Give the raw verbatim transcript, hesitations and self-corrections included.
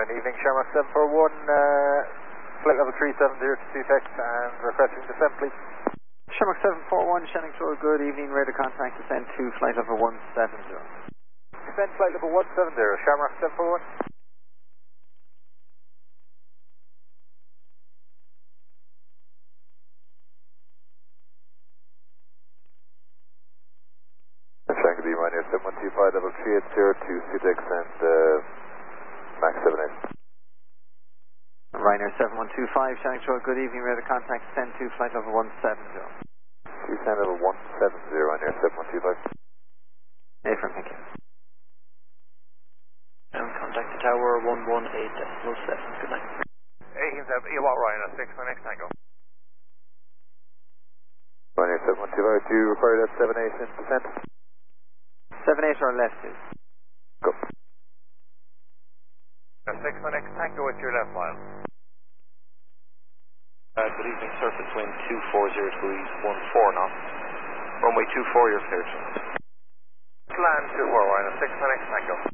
Good evening, Shamrock seven four one, uh, flight level three seven zero to two text and requesting descent, please. Shamrock seven four one, Shannon Shore, good evening, radar contact, descend to flight level one seven zero. Descent flight level one seven zero, Shamrock seven four one. Shanghai D, Ryanair seven one two five, level three eight zero to Sudex and uh, Max seven eight. Ryanair seven one two five, Shannon Shore, good evening, radar contact, descend to flight level one seven zero. Descent level one seven zero, Ryanair seven one two five. Affirm, thank you. And contact the tower one one eight decimal seven, good night. eighteen seven, you want Ryanair six for next tango. Ryanair seven one two five, do you require that seven eight in descent? seven eight or less, please. Go. six for next tango at your left mile. Uh, good evening, surface wind two four zero degrees, one four knots. Runway two four, you're cleared. Land two four, Ryanair six for next tango.